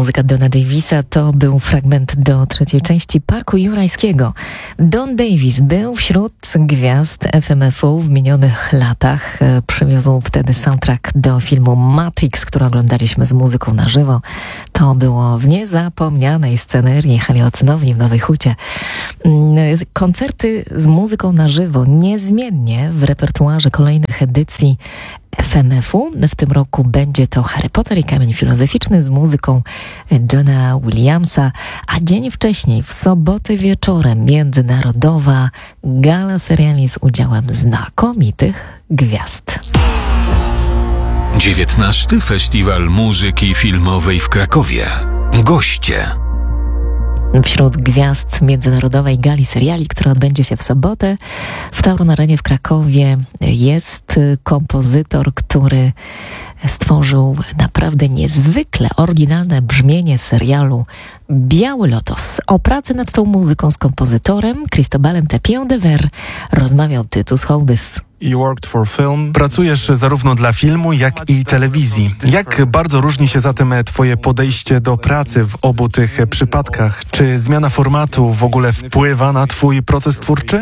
Muzyka Dona Davisa to był fragment do trzeciej części Parku Jurajskiego. Don Davis był wśród gwiazd FMF-u w minionych latach. Przywiózł wtedy soundtrack do filmu Matrix, który oglądaliśmy z muzyką na żywo. To było w niezapomnianej scenerii heliocynowni w Nowej Hucie. Koncerty z muzyką na żywo niezmiennie w repertuarze kolejnych edycji FMF-u. W tym roku będzie to Harry Potter i Kamień Filozoficzny z muzyką Johna Williamsa, a dzień wcześniej, w sobotę wieczorem, międzynarodowa gala seriali z udziałem znakomitych gwiazd. 19. Festiwal Muzyki Filmowej w Krakowie. Goście. Wśród gwiazd międzynarodowej gali seriali, która odbędzie się w sobotę w Tauron Arenie w Krakowie, jest kompozytor, który stworzył naprawdę niezwykle oryginalne brzmienie serialu Biały Lotos. O pracy nad tą muzyką z kompozytorem Cristobalem Tapia de Ver rozmawiał Tytus Hołdys. Pracujesz zarówno dla filmu, jak i telewizji. Jak bardzo różni się zatem twoje podejście do pracy w obu tych przypadkach? Czy zmiana formatu w ogóle wpływa na twój proces twórczy?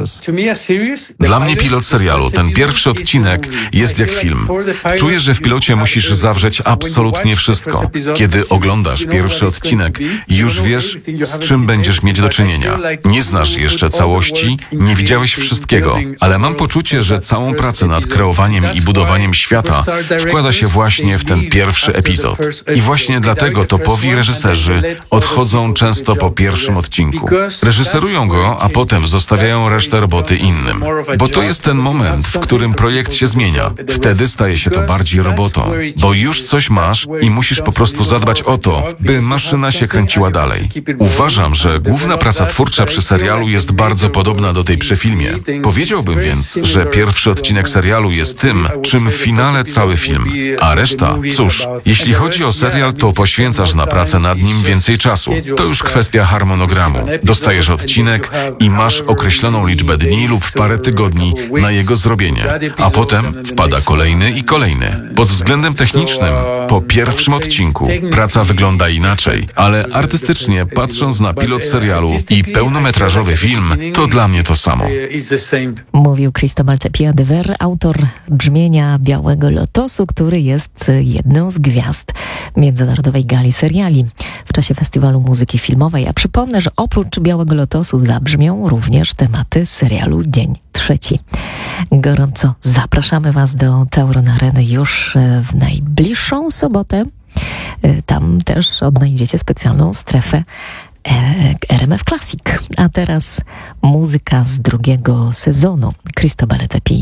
Dla mnie pilot serialu, ten pierwszy odcinek jest jak film. Czuję, że w pilocie musisz zawrzeć absolutnie wszystko. Kiedy oglądasz pierwszy odcinek, już wiesz, z czym będziesz mieć do czynienia. Nie znasz jeszcze całości, nie widziałeś wszystkiego, ale mam poczucie, że całą pracę nad kreowaniem i budowaniem świata wkłada się właśnie w ten pierwszy epizod. I właśnie dlatego topowi reżyserzy odchodzą często po pierwszym odcinku. Reżyserują go, a potem zostawiają resztę roboty innym. Bo to jest ten moment, w którym projekt się zmienia. Wtedy staje się to bardziej robotą. Bo już coś masz i musisz po prostu zadbać o to, by maszyna się kręciła dalej. Uważam, że główna praca twórcza przy serialu jest bardzo podobna do tej przy filmie. Powiedziałbym więc, że pierwszy odcinek serialu jest tym, czym w finale cały film. A reszta, cóż, jeśli chodzi o serial, to poświęcasz na pracę nad nim więcej czasu. To już kwestia harmonogramu. Dostajesz odcinek i masz określoną liczbę dni lub parę tygodni na jego zrobienie. A potem wpada kolejny i kolejny. Pod względem technicznym, po pierwszym odcinku, praca wygląda inaczej, ale artystycznie, patrząc na pilot serialu i pełnometrażowy film, to dla mnie to samo. Mówił Cristobal Tapia de Ver, autor brzmienia Białego Lotosu, który jest jedną z gwiazd międzynarodowej gali seriali w czasie Festiwalu Muzyki Filmowej. A przypomnę, że oprócz Białego Lotosu zabrzmią również tematy serialu Dzień Trzeci. Gorąco zapraszamy Was do Tauron Areny już w najbliższą sobotę. Tam też odnajdziecie specjalną strefę RMF Classic. A teraz muzyka z drugiego sezonu Cristobala Tapii